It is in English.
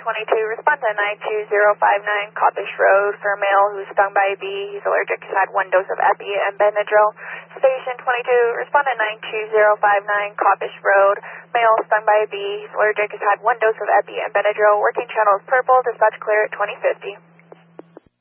respond to 92059 Coppish Road for a male who's stung by a bee. He's allergic, has had 1 dose of Epi and Benadryl. Station 22, respond to 92059 Coppish Road, male stung by a bee. He's allergic, has had 1 dose of Epi and Benadryl. Working channel is purple, dispatch clear at 2050.